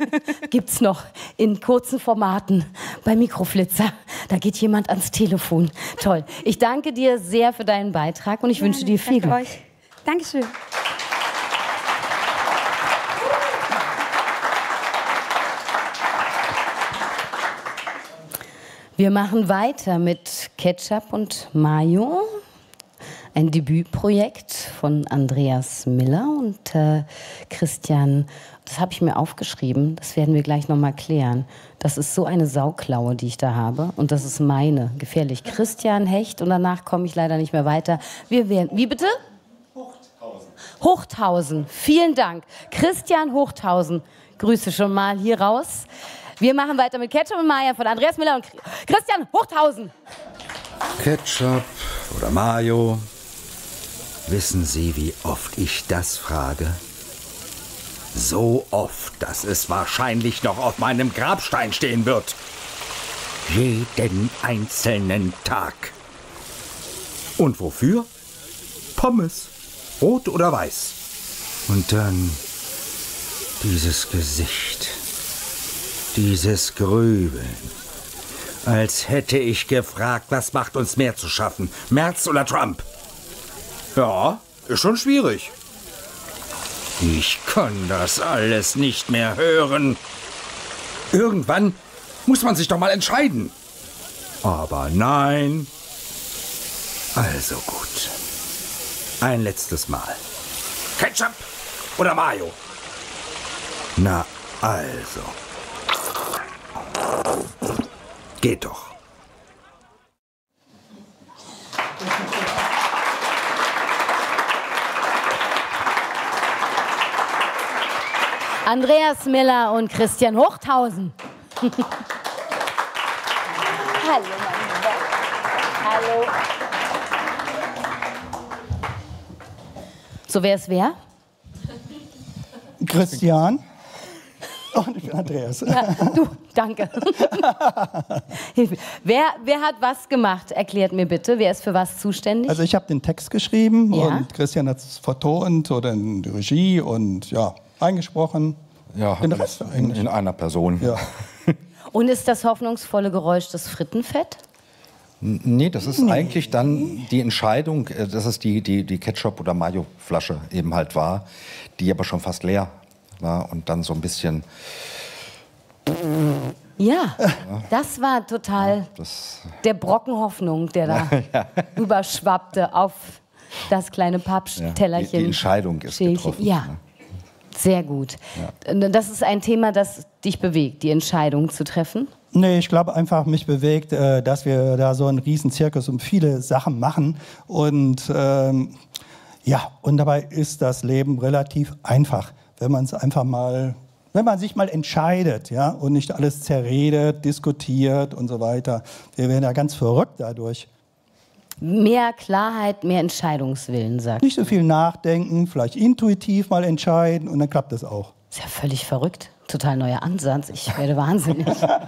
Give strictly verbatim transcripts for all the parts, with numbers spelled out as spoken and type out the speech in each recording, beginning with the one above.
gibt's noch in kurzen Formaten bei Mikroflitzer. Da geht jemand ans Telefon. Toll. Ich danke dir sehr für deinen Beitrag und ich ja, wünsche dir viel Glück. Euch. Dankeschön. Wir machen weiter mit Ketchup und Mayo, ein Debütprojekt von Andreas Miller und äh, Christian. Das habe ich mir aufgeschrieben, das werden wir gleich noch mal klären. Das ist so eine Sauklaue, die ich da habe und das ist meine, gefährlich. Christian Hecht und danach komme ich leider nicht mehr weiter. Wir werden, wie bitte? Hochthausen. Hochthausen, vielen Dank. Christian Hochthausen, Grüße schon mal hier raus. Wir machen weiter mit Ketchup und Mayo von Andreas Miller und Christian Hochthausen. Ketchup oder Mayo? Wissen Sie, wie oft ich das frage? So oft, dass es wahrscheinlich noch auf meinem Grabstein stehen wird. Jeden einzelnen Tag. Und wofür? Pommes. Rot oder weiß. Und dann dieses Gesicht. Dieses Grübeln. Als hätte ich gefragt, was macht uns mehr zu schaffen? Merz oder Trump? Ja, ist schon schwierig. Ich kann das alles nicht mehr hören. Irgendwann muss man sich doch mal entscheiden. Aber nein. Also gut. Ein letztes Mal. Ketchup oder Mayo? Na also. Geht doch. Andreas Miller und Christian Hochthausen. Hallo, mein Lieber. Hallo. So, wer ist wer? Christian. Und ich bin Andreas. Ja, du, danke. wer, wer hat was gemacht? Erklärt mir bitte. Wer ist für was zuständig? Also ich habe den Text geschrieben ja. und Christian hat es vertont oder in die Regie und ja, eingesprochen. Ja, den Rest in, in einer Person. Ja. Und ist das hoffnungsvolle Geräusch das Frittenfett? Nee, das ist nee. eigentlich dann die Entscheidung, dass es die, die, die Ketchup- oder Mayo-Flasche eben halt war, die aber schon fast leer war und dann so ein bisschen... Ja, das war total ja, das der Brocken Hoffnung, der da ja. überschwappte auf das kleine Papptellerchen. Ja, die, die Entscheidung ist getroffen. Ja, ne? Sehr gut. Ja. Das ist ein Thema, das dich bewegt, die Entscheidung zu treffen? Nee, ich glaube einfach, mich bewegt, dass wir da so einen riesen Zirkus um viele Sachen machen. Und ähm, ja, und dabei ist das Leben relativ einfach, wenn man es einfach mal... Wenn man sich mal entscheidet, ja, und nicht alles zerredet, diskutiert und so weiter. Wir werden ja ganz verrückt dadurch. Mehr Klarheit, mehr Entscheidungswillen, sagt Nicht so viel nachdenken, vielleicht intuitiv mal entscheiden und dann klappt das auch. Ist ja völlig verrückt. Total neuer Ansatz. Ich werde wahnsinnig.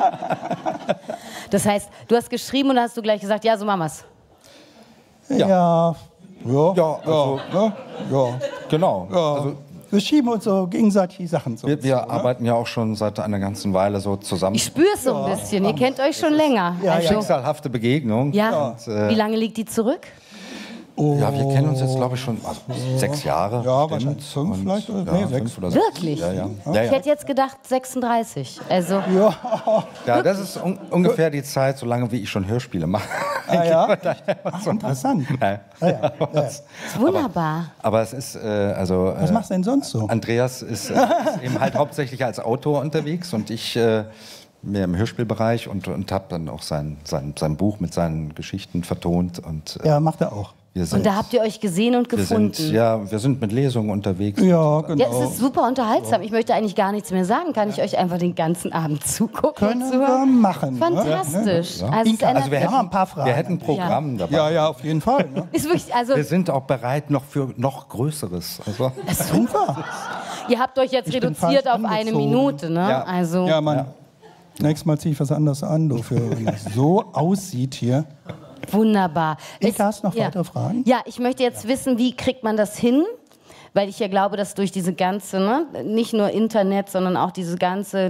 Das heißt, du hast geschrieben und dann hast du gleich gesagt, ja, so machen wir's. Ja. Ja. Ja. Ja, also, ja. ja. Genau. Ja. Also, wir schieben uns so gegenseitig die Sachen so. Wir, wir so, arbeiten ja auch schon seit einer ganzen Weile so zusammen. Ich spüre es so ein bisschen. Ihr kennt euch schon länger. Ja, also. Schicksalhafte Begegnung. Ja. Und, äh, wie lange liegt die zurück? Oh. Ja, wir kennen uns jetzt, glaube ich, schon also, sechs Jahre. Ja, wahrscheinlich fünf und, vielleicht. Oder? Ja, Nee, sechs. oder sechs. Wirklich? Ja, ja. Ich Ja, ja. hätte jetzt gedacht sechsunddreißig. Also. Ja. Ja, das ist un ungefähr die Zeit, so lange wie ich schon Hörspiele mache. Ah, ja? Ach, interessant. Ja. Ah, ja. Ja. Das ist wunderbar. Aber, aber es ist, äh, also... Was äh, machst du denn sonst so? Andreas ist, äh, ist eben halt hauptsächlich als Autor unterwegs und ich äh, mehr im Hörspielbereich und, und habe dann auch sein, sein, sein Buch mit seinen Geschichten vertont. Und, äh, Ja, macht er auch. Wir sind, Und da habt ihr euch gesehen und wir gefunden. sind, ja, wir sind mit Lesungen unterwegs. Ja, genau. Ja, es ist super unterhaltsam. Ich möchte eigentlich gar nichts mehr sagen. Kann ich euch einfach den ganzen Abend zugucken? Können und wir zuhören? machen. Fantastisch. Ja. Also, es Inka, ändert- Also wir Wir hätten, haben ein paar Fragen. wir hätten ein Programm dabei. Ja, ja, auf jeden Fall. Ne? ist wirklich, also, Wir sind auch bereit noch für noch Größeres. Also, Sind wir? ihr habt euch jetzt Ich bin reduziert falsch auf eine angezogen. Minute, ne? Ja. Also, Ja, Mann. Nächstes Mal ziehe ich was anderes an, du, für, wenn das so aussieht hier. wunderbar. Inka, Es- hast du noch ja. weitere Fragen? Ja, ich möchte jetzt wissen, wie kriegt man das hin? Weil ich ja glaube, dass durch diese ganze, ne, nicht nur Internet, sondern auch diese ganze